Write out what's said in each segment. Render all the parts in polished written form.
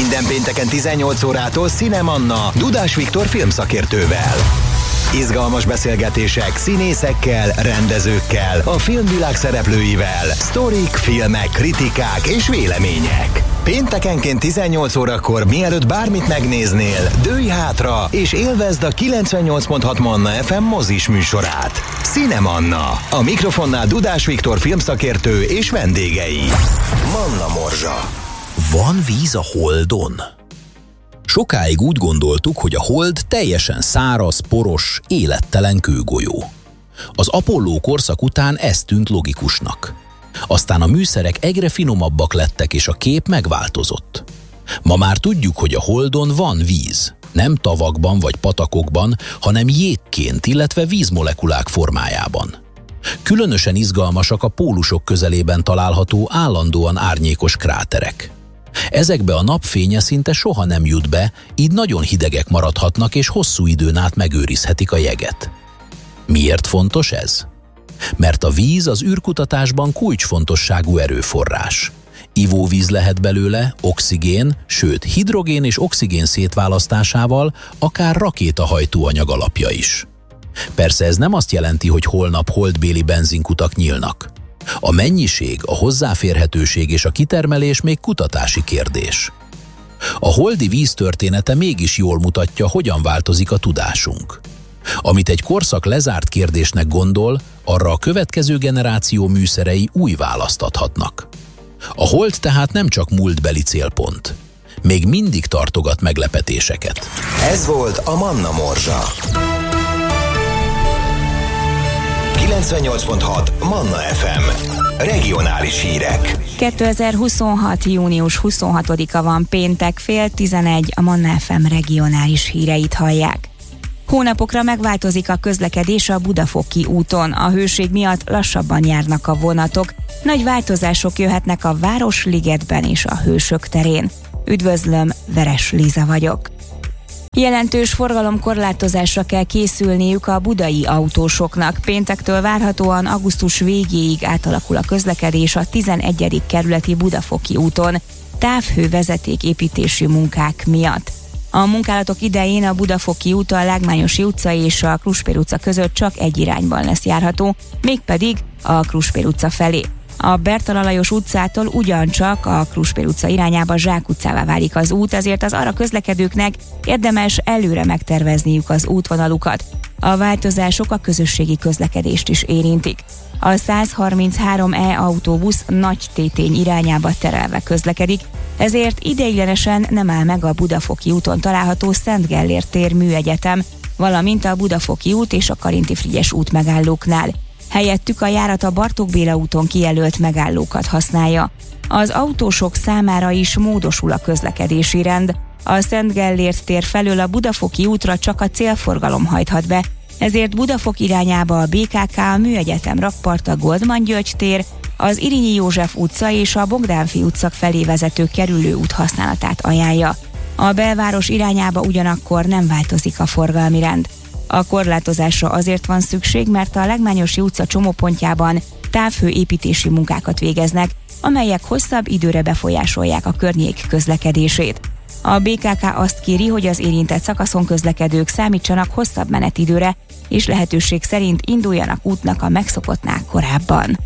Minden pénteken 18 órától Cinemanna Dudás Viktor filmszakértővel. Izgalmas beszélgetések színészekkel, rendezőkkel, a filmvilág szereplőivel, sztorik, filmek, kritikák és vélemények. Péntekenként 18 órakor, mielőtt bármit megnéznél, dőlj hátra és élvezd a 98.6 Manna FM mozis műsorát. Cinemanna. A mikrofonnál Dudás Viktor filmszakértő és vendégei. Manna Morzsa. Van víz a Holdon? Sokáig úgy gondoltuk, hogy a Hold teljesen száraz, poros, élettelen kőgolyó. Az Apollo korszak után ez tűnt logikusnak. Aztán a műszerek egyre finomabbak lettek, és a kép megváltozott. Ma már tudjuk, hogy a Holdon van víz. Nem tavakban vagy patakokban, hanem jégként, illetve vízmolekulák formájában. Különösen izgalmasak a pólusok közelében található állandóan árnyékos kráterek. Ezekbe a napfénye szinte soha nem jut be, így nagyon hidegek maradhatnak és hosszú időn át megőrizhetik a jeget. Miért fontos ez? Mert a víz az űrkutatásban kulcsfontosságú erőforrás. Ivóvíz lehet belőle, oxigén, sőt hidrogén és oxigén szétválasztásával akár rakétahajtóanyag alapja is. Persze ez nem azt jelenti, hogy holnap holdbéli benzinkutak nyílnak. A mennyiség, a hozzáférhetőség és a kitermelés még kutatási kérdés. A holdi víz története mégis jól mutatja, hogyan változik a tudásunk. Amit egy korszak lezárt kérdésnek gondol, arra a következő generáció műszerei új választ adhatnak. A hold tehát nem csak múltbeli célpont. Még mindig tartogat meglepetéseket. Ez volt a Manna Morzsa. 98.6 Manna FM. Regionális hírek. 2026. június 26-a van péntek, 10:11, a Manna FM regionális híreit hallják. Hónapokra megváltozik a közlekedés a Budafoki úton. A hőség miatt lassabban járnak a vonatok. Nagy változások jöhetnek a Városligetben és a Hősök terén. Üdvözlöm, Veres Liza vagyok. Jelentős forgalomkorlátozásra kell készülniük a budai autósoknak. Péntektől várhatóan augusztus végéig átalakul a közlekedés a 11. kerületi Budafoki úton, távhővezeték építési munkák miatt. A munkálatok idején a Budafoki út, a Lágmányosi utca és a Kruspér utca között csak egy irányban lesz járható, mégpedig a Kruspér utca felé. A Bertalan Lajos utcától ugyancsak a Kruspér utca irányába zsákutcává válik az út, ezért az arra közlekedőknek érdemes előre megtervezniük az útvonalukat. A változások a közösségi közlekedést is érintik. A 133E autóbusz Nagytétény irányába terelve közlekedik, ezért ideiglenesen nem áll meg a Budafoki úton található Szent Gellért tér műegyetem, valamint a Budafoki út és a Karinti Frigyes út megállóknál. Helyettük a járat a Bartók Béla úton kijelölt megállókat használja. Az autósok számára is módosul a közlekedési rend. A Szent Gellért tér felől a Budafoki útra csak a célforgalom hajthat be, ezért Budafok irányába a BKK, a Műegyetem rakparta, Goldman György tér, az Irinyi József utca és a Bogdánfi utca felé vezető kerülőút használatát ajánlja. A belváros irányába ugyanakkor nem változik a forgalmi rend. A korlátozásra azért van szükség, mert a Lágmányosi utca csomópontjában távhőépítési munkákat végeznek, amelyek hosszabb időre befolyásolják a környék közlekedését. A BKK azt kéri, hogy az érintett szakaszon közlekedők számítsanak hosszabb menetidőre, és lehetőség szerint induljanak útnak a megszokottnál korábban.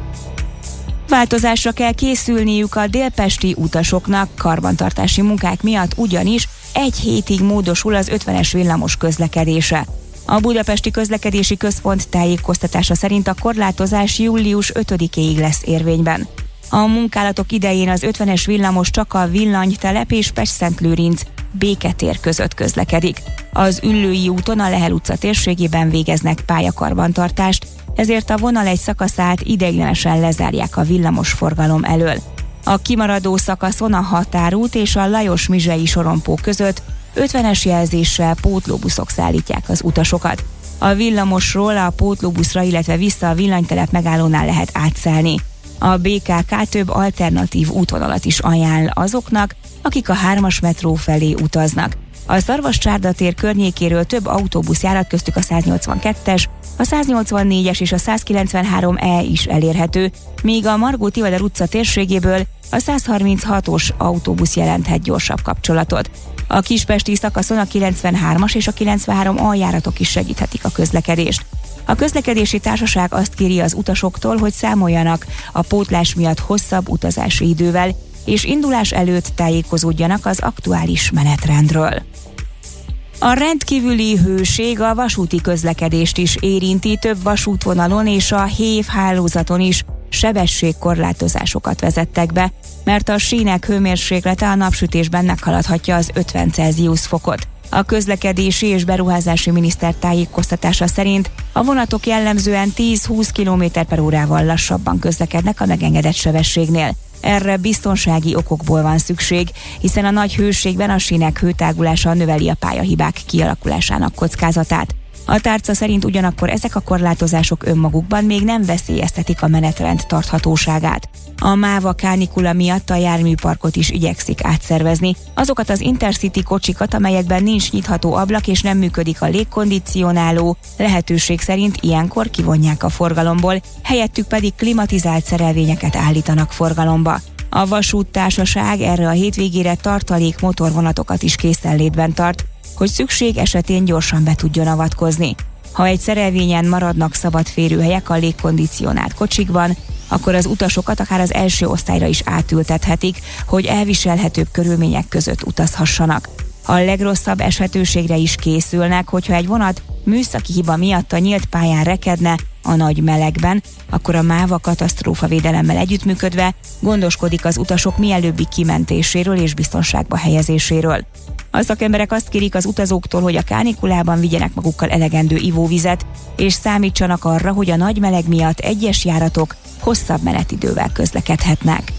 Változásra kell készülniük a délpesti utasoknak karbantartási munkák miatt, ugyanis egy hétig módosul az 50-es villamos közlekedése. A Budapesti Közlekedési Központ tájékoztatása szerint a korlátozás július 5-éig lesz érvényben. A munkálatok idején az 50-es villamos csak a Villanytelep és Pestszentlőrinc Béketér között közlekedik. Az Üllői úton a Lehel utca térségében végeznek pályakarbantartást, ezért a vonal egy szakaszát ideiglenesen lezárják a villamos forgalom elől. A kimaradó szakaszon a Határút és a Lajos-Mizsei sorompó között 50-es jelzéssel pótlóbuszok szállítják az utasokat. A villamosról a pótlóbuszra, illetve vissza a Villanytelep megállónál lehet átszállni. A BKK több alternatív útvonalat is ajánl azoknak, akik a 3-as metró felé utaznak. A Szarvascsárda tér környékéről több autóbuszjárat, köztük a 182-es, a 184-es és a 193E is elérhető, míg a Margó Tivadar utca térségéből a 136-os autóbusz jelenthet gyorsabb kapcsolatot. A kispesti szakaszon a 93-as és a 93A járatok is segíthetik a közlekedést. A közlekedési társaság azt kéri az utasoktól, hogy számoljanak a pótlás miatt hosszabb utazási idővel, és indulás előtt tájékozódjanak az aktuális menetrendről. A rendkívüli hőség a vasúti közlekedést is érinti, több vasútvonalon és a HÉV hálózaton is sebességkorlátozásokat vezettek be, mert a sínek hőmérséklete a napsütésben meghaladhatja az 50 Celsius fokot. A közlekedési és beruházási miniszter tájékoztatása szerint a vonatok jellemzően 10-20 km/órával lassabban közlekednek a megengedett sebességnél. Erre biztonsági okokból van szükség, hiszen a nagy hőségben a sínek hőtágulása növeli a pályahibák kialakulásának kockázatát. A tárca szerint ugyanakkor ezek a korlátozások önmagukban még nem veszélyeztetik a menetrend tarthatóságát. A MÁVA kánikula miatt a járműparkot is igyekszik átszervezni. Azokat az Intercity kocsikat, amelyekben nincs nyitható ablak és nem működik a légkondicionáló, lehetőség szerint ilyenkor kivonják a forgalomból, helyettük pedig klimatizált szerelvényeket állítanak forgalomba. A vasúttársaság erre a hétvégére tartalék motorvonatokat is készenlétben tart, hogy szükség esetén gyorsan be tudjon avatkozni. Ha egy szerelvényen maradnak szabad férőhelyek a légkondicionált kocsikban, akkor az utasokat akár az első osztályra is átültethetik, hogy elviselhetőbb körülmények között utazhassanak. A legrosszabb esetőségre is készülnek, hogyha egy vonat műszaki hiba miatt a nyílt pályán rekedne a nagy melegben, akkor a MÁVA katasztrófavédelemmel együttműködve gondoskodik az utasok mielőbbi kimentéséről és biztonságba helyezéséről. A szakemberek azt kérik az utazóktól, hogy a kánikulában vigyenek magukkal elegendő ivóvizet, és számítsanak arra, hogy a nagy meleg miatt egyes járatok hosszabb menetidővel közlekedhetnek.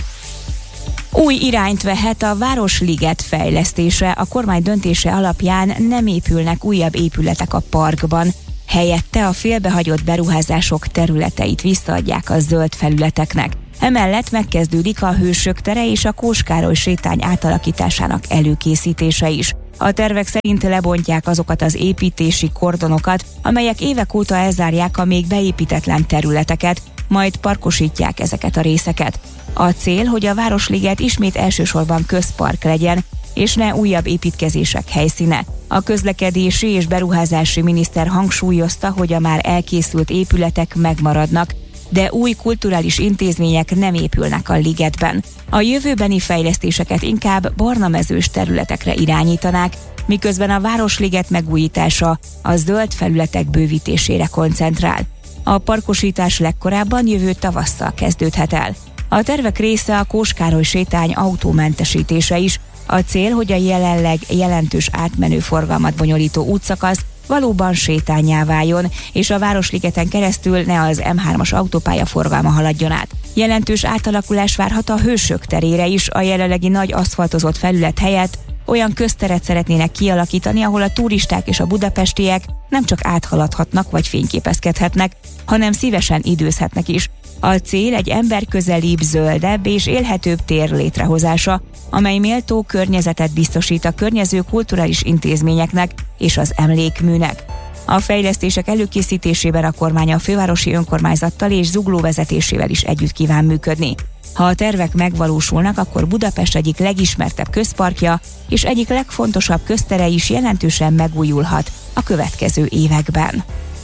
Új irányt vehet a Városliget fejlesztése. A kormány döntése alapján nem épülnek újabb épületek a parkban. Helyette a félbehagyott beruházások területeit visszaadják a zöld felületeknek. Emellett megkezdődik a Hősök tere és a Kós Károly sétány átalakításának előkészítése is. A tervek szerint lebontják azokat az építési kordonokat, amelyek évek óta elzárják a még beépítetlen területeket, majd parkosítják ezeket a részeket. A cél, hogy a Városliget ismét elsősorban közpark legyen, és ne újabb építkezések helyszíne. A közlekedési és beruházási miniszter hangsúlyozta, hogy a már elkészült épületek megmaradnak, de új kulturális intézmények nem épülnek a ligetben. A jövőbeni fejlesztéseket inkább barnamezős területekre irányítanák, miközben a Városliget megújítása a zöld felületek bővítésére koncentrál. A parkosítás legkorábban jövő tavasszal kezdődhet el. A tervek része a Kós Károly sétány autómentesítése is. A cél, hogy a jelenleg jelentős átmenő forgalmat bonyolító útszakasz valóban sétánnyá váljon, és a Városligeten keresztül ne az M3-as autópálya forgalma haladjon át. Jelentős átalakulás várhat a Hősök terére is, a jelenlegi nagy aszfaltozott felület helyett olyan közteret szeretnének kialakítani, ahol a turisták és a budapestiek nem csak áthaladhatnak vagy fényképezkedhetnek, hanem szívesen időzhetnek is. A cél egy emberközelibb, zöldebb és élhetőbb tér létrehozása, amely méltó környezetet biztosít a környező kulturális intézményeknek és az emlékműnek. A fejlesztések előkészítésében a kormány a fővárosi önkormányzattal és Zugló vezetésével is együtt kíván működni. Ha a tervek megvalósulnak, akkor Budapest egyik legismertebb közparkja és egyik legfontosabb köztere is jelentősen megújulhat a következő években.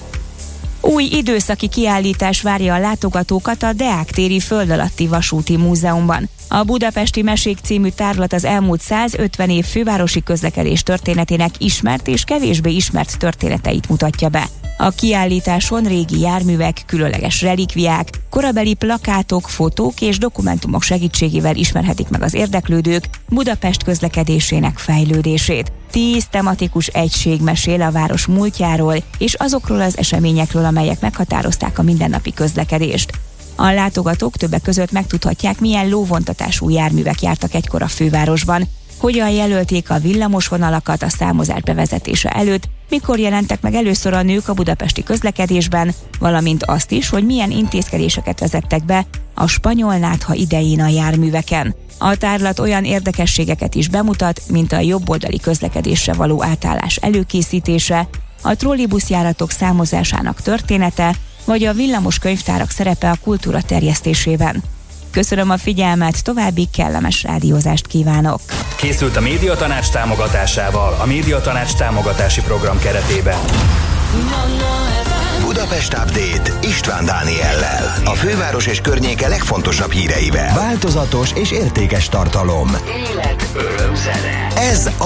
Új időszaki kiállítás várja a látogatókat a Deák téri Földalatti Vasúti Múzeumban. A Budapesti Mesék című tárlat az elmúlt 150 év fővárosi közlekedés történetének ismert és kevésbé ismert történeteit mutatja be. A kiállításon régi járművek, különleges relikviák, korabeli plakátok, fotók és dokumentumok segítségével ismerhetik meg az érdeklődők Budapest közlekedésének fejlődését. 10 tematikus egység mesél a város múltjáról és azokról az eseményekről, amelyek meghatározták a mindennapi közlekedést. A látogatók többek között megtudhatják, milyen lóvontatású járművek jártak egykor a fővárosban, hogyan jelölték a villamosvonalakat a számozás bevezetése előtt, mikor jelentek meg először a nők a budapesti közlekedésben, valamint azt is, hogy milyen intézkedéseket vezettek be a spanyol nátha idején a járműveken. A tárlat olyan érdekességeket is bemutat, mint a jobboldali közlekedésre való átállás előkészítése, a trollibuszjáratok számozásának története, vagy a villamos könyvtárak szerepe a kultúra terjesztésében. Köszönöm a figyelmet, további kellemes rádiózást kívánok! Készült a Médiatanács támogatásával, a Médiatanács támogatási program keretében. Budapest Update István Dániellel. A főváros és környéke legfontosabb híreivel. Változatos és értékes tartalom. Élet, öröm, zene. Ez